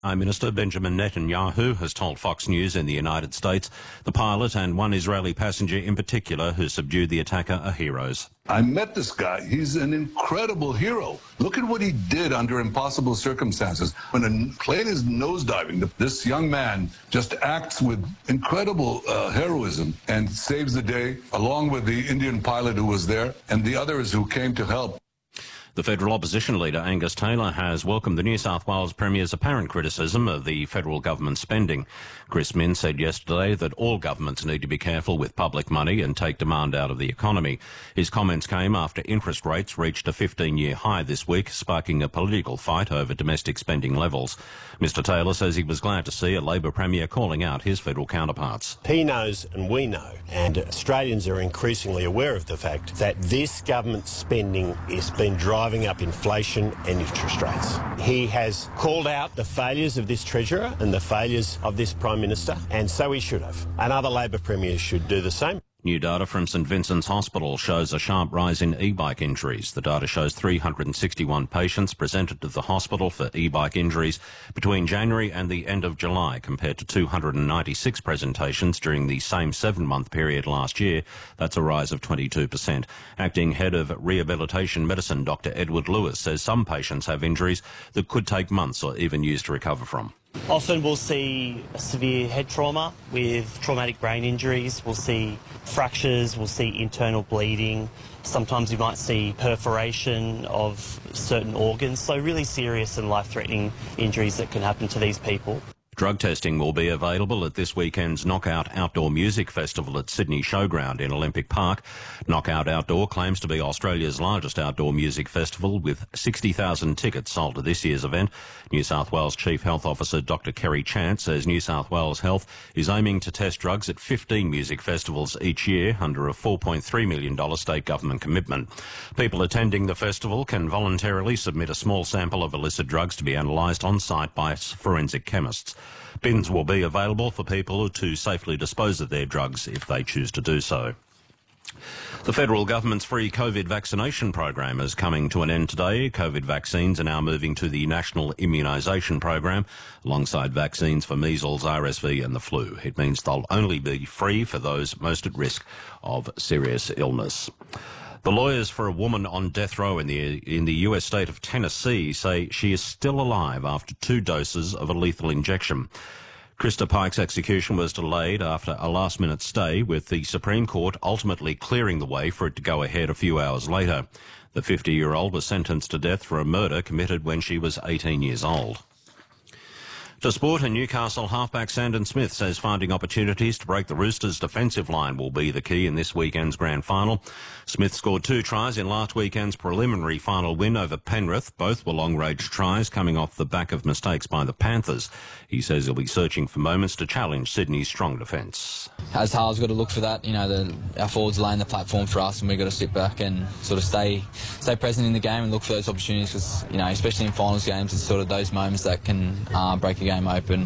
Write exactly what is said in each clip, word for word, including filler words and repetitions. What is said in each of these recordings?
Prime Minister Benjamin Netanyahu has told Fox News in the United States the pilot and one Israeli passenger in particular who subdued the attacker are heroes. I met this guy. He's an incredible hero. Look at what he did under impossible circumstances. When a plane is nosediving, this young man just acts with incredible uh, heroism and saves the day, along with the Indian pilot who was there and the others who came to help. The federal opposition leader Angus Taylor has welcomed the New South Wales Premier's apparent criticism of the federal government spending. Chris Minns said yesterday that all governments need to be careful with public money and take demand out of the economy. His comments came after interest rates reached a fifteen-year high this week, sparking a political fight over domestic spending levels. Mister Taylor says he was glad to see a Labor Premier calling out his federal counterparts. He knows and we know, and Australians are increasingly aware of the fact that this government spending has been driving driving up inflation and interest rates. He has called out the failures of this Treasurer and the failures of this Prime Minister, and so he should have. And other Labor Premiers should do the same. New data from St Vincent's Hospital shows a sharp rise in e-bike injuries. The data shows three hundred sixty-one patients presented to the hospital for e-bike injuries between January and the end of July, compared to two hundred ninety-six presentations during the same seven-month period last year. That's a rise of twenty-two percent. Acting Head of Rehabilitation Medicine, Doctor Edward Lewis, says some patients have injuries that could take months or even years to recover from. Often we'll see severe head trauma with traumatic brain injuries, we'll see fractures, we'll see internal bleeding, sometimes we might see perforation of certain organs, so really serious and life-threatening injuries that can happen to these people. Drug testing will be available at this weekend's Knockout Outdoor Music Festival at Sydney Showground in Olympic Park. Knockout Outdoor claims to be Australia's largest outdoor music festival, with sixty thousand tickets sold to this year's event. New South Wales Chief Health Officer Doctor Kerry Chant says New South Wales Health is aiming to test drugs at fifteen music festivals each year under a four point three million dollars state government commitment. People attending the festival can voluntarily submit a small sample of illicit drugs to be analysed on site by forensic chemists. Bins will be available for people to safely dispose of their drugs if they choose to do so. The federal government's free COVID vaccination program is coming to an end today. COVID vaccines are now moving to the National Immunisation Program alongside vaccines for measles, R S V and the flu. It means they'll only be free for those most at risk of serious illness. The lawyers for a woman on death row in the in the U S state of Tennessee say she is still alive after two doses of a lethal injection. Krista Pike's execution was delayed after a last-minute stay, with the Supreme Court ultimately clearing the way for it to go ahead a few hours later. The fifty-year-old was sentenced to death for a murder committed when she was eighteen years old. To sport, and Newcastle halfback Sandon Smith says finding opportunities to break the Roosters' defensive line will be the key in this weekend's grand final. Smith scored two tries in last weekend's preliminary final win over Penrith. Both were long-range tries coming off the back of mistakes by the Panthers. He says he'll be searching for moments to challenge Sydney's strong defence. As Har's got to look for that, you know, the, our forwards laying the platform for us, and we've got to sit back and sort of stay stay present in the game and look for those opportunities, because, you know, especially in finals games, it's sort of those moments that can uh, break a game open.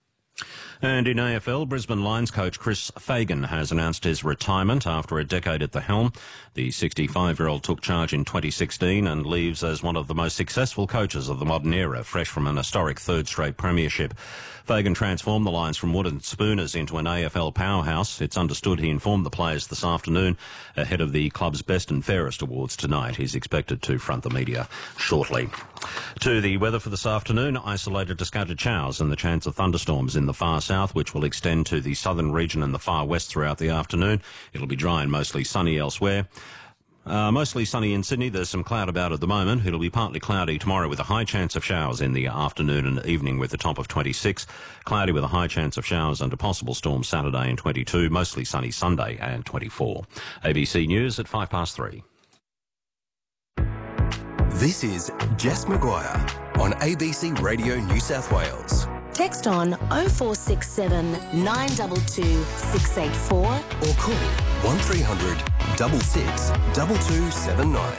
And in A F L, Brisbane Lions coach Chris Fagan has announced his retirement after a decade at the helm. The sixty-five-year-old took charge in twenty sixteen and leaves as one of the most successful coaches of the modern era, fresh from an historic third straight premiership. Fagan transformed the Lions from wooden spooners into an A F L powerhouse. It's understood he informed the players this afternoon ahead of the club's Best and Fairest Awards tonight. He's expected to front the media shortly. To the weather for this afternoon, isolated to scattered showers and the chance of thunderstorms in the far south, which will extend to the southern region and the far west throughout the afternoon. It'll be dry and mostly sunny elsewhere. Uh, mostly sunny in Sydney. There's some cloud about at the moment. It'll be partly cloudy tomorrow with a high chance of showers in the afternoon and evening with a top of twenty-six. Cloudy with a high chance of showers and a possible storm Saturday and twenty-two. Mostly sunny Sunday and twenty-four. A B C News at five past three. This is Jess McGuire on A B C Radio New South Wales. Text on oh four six seven, nine two two, six eight four or call one three hundred, six six, two two seven nine.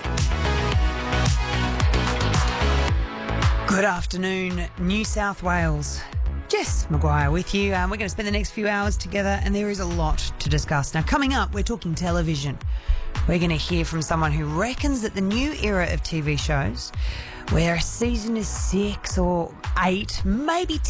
Good afternoon, New South Wales. Jess Maguire with you. Um, we're going to spend the next few hours together, and there is a lot to discuss. Now, coming up, we're talking television. We're going to hear from someone who reckons that the new era of T V shows, where a season is six or eight, maybe